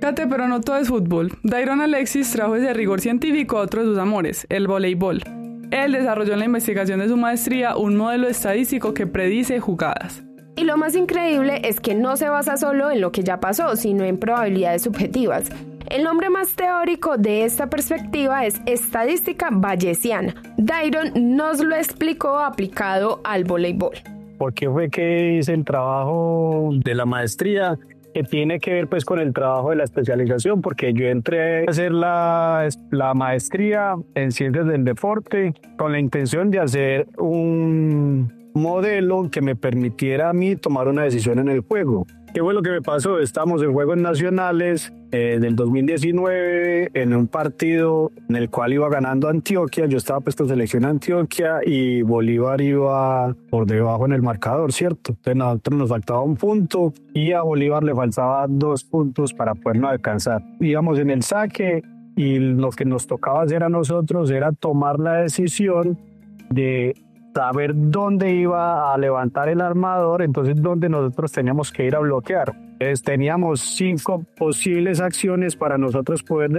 Kate, pero no todo es fútbol. Dairon Alexis trajo ese rigor científico a otro de sus amores, el voleibol. Él desarrolló en la investigación de su maestría un modelo estadístico que predice jugadas. Y lo más increíble es que no se basa solo en lo que ya pasó, sino en probabilidades subjetivas. El nombre más teórico de esta perspectiva es estadística bayesiana. Dairon nos lo explicó aplicado al voleibol. ¿Por qué fue que hice el trabajo de la maestría? Que tiene que ver pues con el trabajo de la especialización, porque yo entré a hacer la maestría en ciencias del deporte con la intención de hacer un modelo que me permitiera a mí tomar una decisión en el juego. ¿Qué fue lo que me pasó? Estamos en Juegos Nacionales del 2019 en un partido en el cual iba ganando Antioquia. Yo estaba pues con selección Antioquia y Bolívar iba por debajo en el marcador, ¿cierto? Entonces a nosotros nos faltaba un punto y a Bolívar le faltaban 2 puntos para podernos alcanzar. Íbamos en el saque y lo que nos tocaba hacer a nosotros era tomar la decisión de saber dónde iba a levantar el armador, entonces dónde nosotros teníamos que ir a bloquear. Entonces teníamos 6 posibles acciones para nosotros poder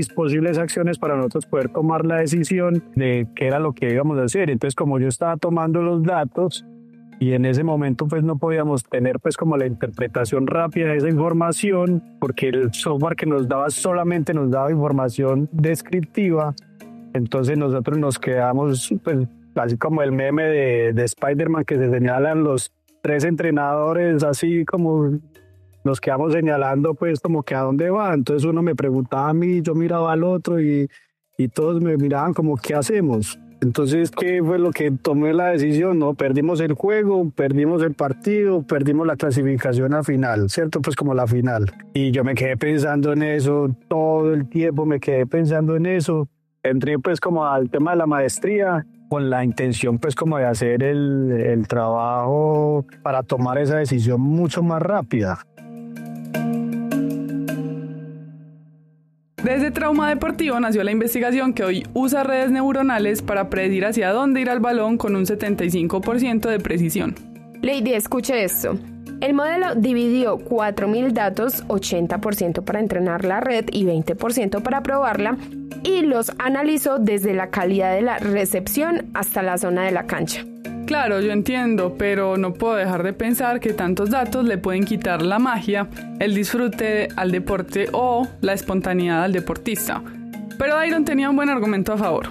tomar la decisión de qué era lo que íbamos a hacer. Entonces como yo estaba tomando los datos y en ese momento pues no podíamos tener pues como la interpretación rápida de esa información, porque el software que nos daba solamente nos daba información descriptiva, entonces nosotros nos quedamos pues así como el meme de Spider-Man que se señalan los 3 entrenadores, así como nos quedamos señalando pues como que a dónde va. Entonces uno me preguntaba a mí, yo miraba al otro y todos me miraban como ¿qué hacemos? Entonces, ¿qué fue lo que tomé la decisión? No, perdimos el juego, perdimos el partido, perdimos la clasificación a final, ¿cierto? Pues como la final. Y yo me quedé pensando en eso, todo el tiempo me quedé pensando en eso. Entré pues como al tema de la maestría con la intención pues como de hacer el trabajo para tomar esa decisión mucho más rápida. De ese trauma deportivo nació la investigación que hoy usa redes neuronales para predecir hacia dónde irá el balón con un 75% de precisión. Lady, escuche esto. El modelo dividió 4.000 datos, 80% para entrenar la red y 20% para probarla, y los analizó desde la calidad de la recepción hasta la zona de la cancha. Claro, yo entiendo, pero no puedo dejar de pensar que tantos datos le pueden quitar la magia, el disfrute al deporte o la espontaneidad al deportista. Pero Dairon tenía un buen argumento a favor.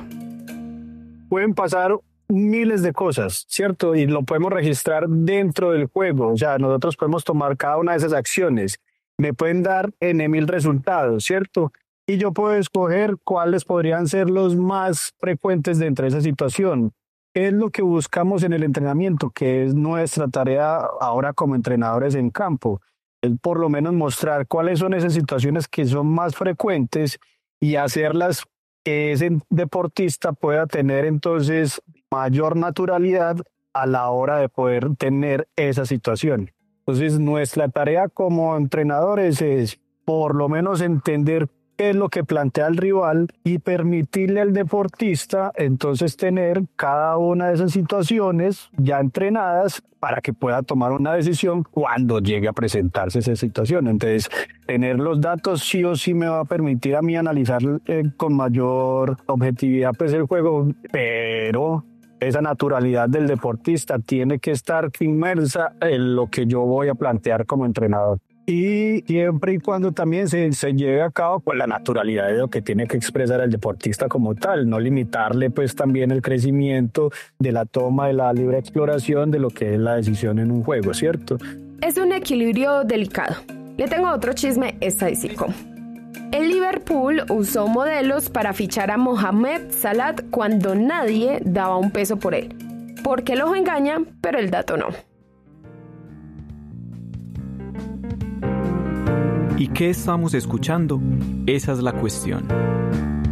Pueden pasar miles de cosas, ¿cierto? Y lo podemos registrar dentro del juego. O sea, nosotros podemos tomar cada una de esas acciones. Me pueden dar N.000 resultados, ¿cierto? Y yo puedo escoger cuáles podrían ser los más frecuentes dentro de esa situación. ¿Qué es lo que buscamos en el entrenamiento? Que es nuestra tarea ahora como entrenadores en campo. Es por lo menos mostrar cuáles son esas situaciones que son más frecuentes y hacerlas que ese deportista pueda tener entonces mayor naturalidad a la hora de poder tener esa situación. Entonces nuestra tarea como entrenadores es por lo menos entender qué es lo que plantea el rival y permitirle al deportista entonces tener cada una de esas situaciones ya entrenadas para que pueda tomar una decisión cuando llegue a presentarse esa situación. Entonces, tener los datos sí o sí me va a permitir a mí analizar con mayor objetividad pues el juego, pero esa naturalidad del deportista tiene que estar inmersa en lo que yo voy a plantear como entrenador. Y siempre y cuando también se lleve a cabo pues la naturalidad de lo que tiene que expresar el deportista como tal, no limitarle pues también el crecimiento de la toma de la libre exploración de lo que es la decisión en un juego, ¿cierto? Es un equilibrio delicado. Le tengo otro chisme estadístico. El Liverpool usó modelos para fichar a Mohamed Salah cuando nadie daba un peso por él. Porque el ojo engaña, pero el dato no. ¿Y qué estamos escuchando? Esa es la cuestión.